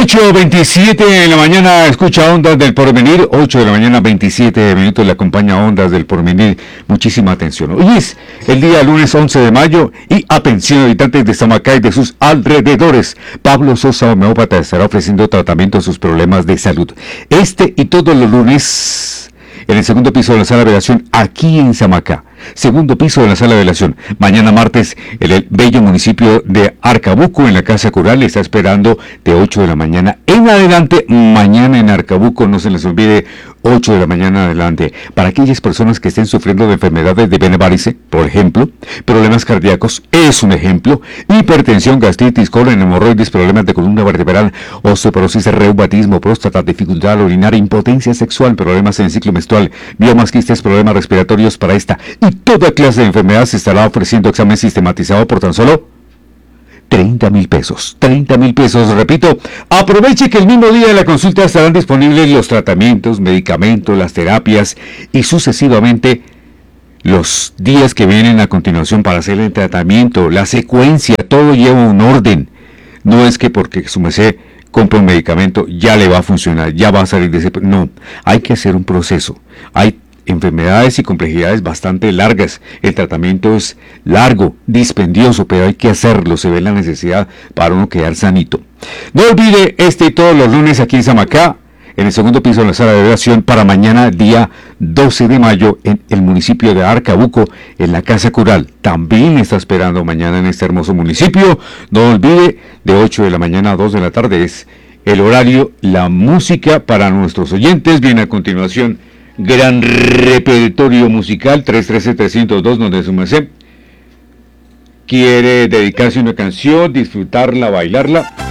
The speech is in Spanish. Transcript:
8:27 de la mañana, escucha Ondas del Porvenir. 8 de la mañana, 27 minutos, le acompaña Ondas del Porvenir. Muchísima atención. Hoy es el día lunes 11 de mayo y atención, habitantes de Samacá y de sus alrededores. Pablo Sosa, homeópata, estará ofreciendo tratamiento a sus problemas de salud. Este y todos los lunes en el segundo piso de la sala de velación, aquí en Samacá. Segundo piso de la sala de velación. Mañana martes, en el bello municipio de Arcabuco, en la Casa Cural, le está esperando de 8 de la mañana en adelante. Mañana en Arcabuco, no se les olvide, 8 de la mañana en adelante. Para aquellas personas que estén sufriendo de enfermedades de vena varice, por ejemplo, problemas cardíacos, es un ejemplo, hipertensión, gastritis, colon, hemorroides, problemas de columna vertebral, osteoporosis, reumatismo, próstata, dificultad al orinar, impotencia sexual, problemas en el ciclo menstrual, biomas, quistes, problemas respiratorios. Para esta y toda clase de enfermedades se estará ofreciendo examen sistematizado por tan solo 30,000 pesos. 30,000 pesos, repito. Aproveche que el mismo día de la consulta estarán disponibles los tratamientos, medicamentos, las terapias y sucesivamente los días que vienen a continuación para hacer el tratamiento, la secuencia, todo lleva un orden. No es que porque su merced compra un medicamento ya le va a funcionar, ya va a salir de ese... No, hay que hacer un proceso. Hay enfermedades y complejidades bastante largas. El tratamiento es largo, dispendioso, pero hay que hacerlo. Se ve la necesidad para uno quedar sanito. No olvide este y todos los lunes aquí en Samacá, en el segundo piso de la sala de velación, para mañana día 12 de mayo en el municipio de Arcabuco, en la Casa Cural. También está esperando mañana en este hermoso municipio. No olvide, de 8 de la mañana a 2 de la tarde es el horario, la música para nuestros oyentes. Viene a continuación gran repertorio musical, 313-302, donde su merced quiere dedicarse a una canción, disfrutarla, bailarla.